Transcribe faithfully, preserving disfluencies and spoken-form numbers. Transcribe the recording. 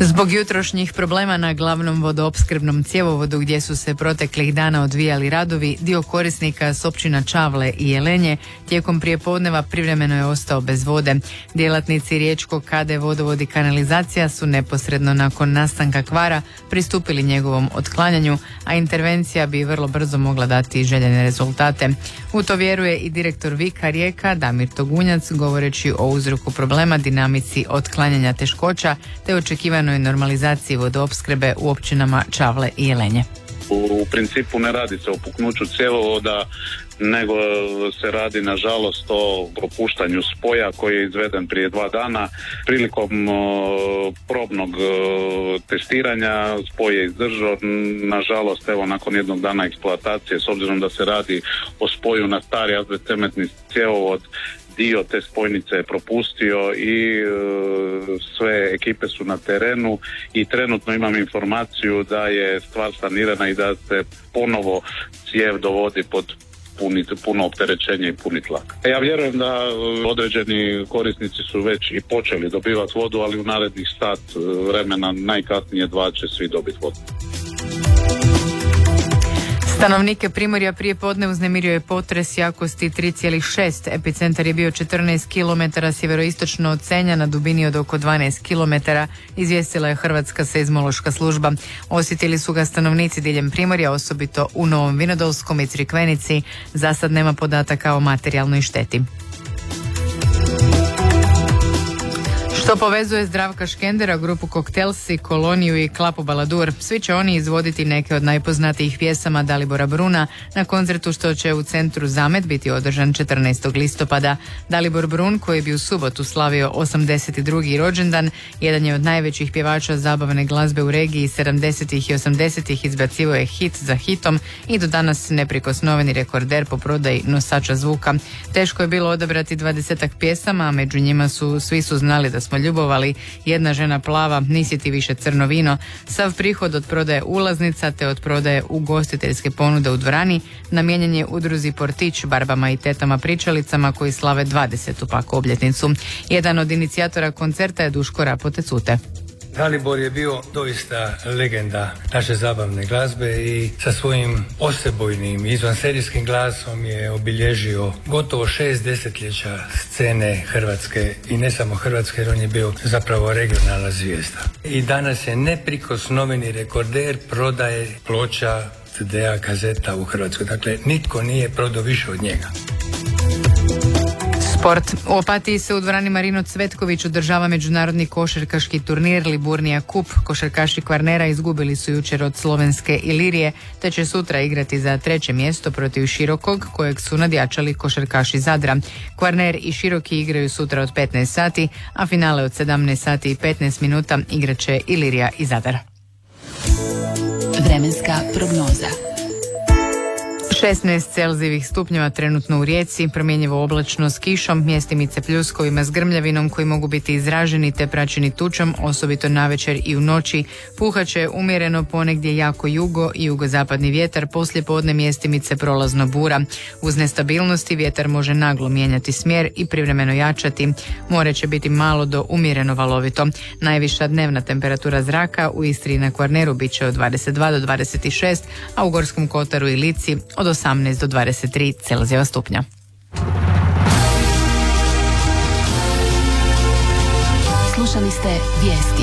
Zbog jutrošnjih problema na glavnom vodoopskrbnom cjevovodu gdje su se proteklih dana odvijali radovi, dio korisnika s općina Čavle i Jelenje tijekom prijepodneva privremeno je ostao bez vode. Djelatnici riječkog K D Vodovod i kanalizacija su neposredno nakon nastanka kvara pristupili njegovom otklanjanju, a intervencija bi vrlo brzo mogla dati željene rezultate. U to vjeruje i direktor Vika Rijeka Damir Togunjac, govoreći o uzroku problema, dinamici otklanjanja teškoća te očekivanoj normalizaciji vodoopskrbe u općinama Čavle i Jelenje. U principu ne radi se o puknuću cjevovoda, nego se radi nažalost o propuštanju spoja koji je izveden prije dva dana. Prilikom o, probnog o, testiranja spoj je izdržao. Nažalost, evo nakon jednog dana eksploatacije, s obzirom da se radi o spoju na stari azbestcementni cjevovod, dio te spojnice je propustio i e, sve ekipe su na terenu i trenutno imam informaciju da je stvar sanirana i da se ponovo cijev dovodi pod Puni, puno opterećenje i puni tlak. Ja vjerujem da određeni korisnici su već i počeli dobivati vodu, ali u narednih sat vremena, najkasnije dva, će svi dobiti vodu. Stanovnike Primorja prije podne uznemirio je potres jakosti tri zarez šest. Epicentar je bio četrnaest kilometara sjeveroistočno od Senja na dubini od oko dvanaest kilometara, izvijestila je Hrvatska seizmološka služba. Osjetili su ga stanovnici diljem Primorja, osobito u Novom Vinodolskom i Crikvenici. Za sad nema podataka o materijalnoj šteti. Što povezuje Zdravka Škendera, grupu Koktelsi, Koloniju i Klapu Baladur? Svi će oni izvoditi neke od najpoznatijih pjesama Dalibora Bruna na koncertu što će u centru Zamet biti održan četrnaestog listopada. Dalibor Brun, koji bi u subotu slavio osamdeset drugi rođendan, jedan je od najvećih pjevača zabavne glazbe u regiji. sedamdesetih i osamdesetih izbacivao je hit za hitom i do danas neprikosnoveni rekorder po prodaji nosača zvuka. Teško je bilo odabrati dvadesetak pjesama, a među njima su Svi su znali da smo ljubovali, Jedna žena plava, Nisi ti više crno vino. Sav prihod od prodaje ulaznica te od prodaje ugostiteljske ponude u dvorani namijenjen je udruzi Portić, barbama i tetama pričalicama koji slave dvadesetu pak obljetnicu. Jedan od inicijatora koncerta je Duško Rapote-Cute. Dalibor je bio doista legenda naše zabavne glazbe i sa svojim osebojnim izvanserijskim glasom je obilježio gotovo šest desetljeća scene Hrvatske i ne samo Hrvatske, jer on je bio zapravo regionalna zvijezda. I danas je neprikosnoveni rekorder prodaje ploča, C D-a, kazeta u Hrvatskoj. Dakle, nitko nije prodao više od njega. Sport. U Opatiji se u dvorani Marino Cvetković održava međunarodni košarkaški turnir Liburnija Kup. Košarkaši Kvarnera izgubili su jučer od slovenske Ilirije, te će sutra igrati za treće mjesto protiv Širokog, kojeg su nadjačali košarkaši Zadra. Kvarner i Široki igraju sutra od petnaest sati, a finale od sedamnaest sati i petnaest minuta igraće Ilirija i Zadar. Vremenska prognoza. šesnaest celzijevih stupnjeva trenutno u Rijeci, promjenjivo oblačno s kišom, mjestimice pljuskovima s grmljavinom koji mogu biti izraženi te praćeni tučom, osobito navečer i u noći. Puhaće umjereno, ponegdje jako jugo i jugozapadni vjetar, poslije podne mjestimice prolazno bura. Uz nestabilnosti vjetar može naglo mijenjati smjer i privremeno jačati. More će biti malo do umjereno valovito. Najviša dnevna temperatura zraka u Istri i na Kvarneru bit će od dvadeset dva do dvadeset šest, a u Gorskom kotaru i Lici od osamnaest do dvadeset tri Celzijeva stupnja. Slušali ste vijesti.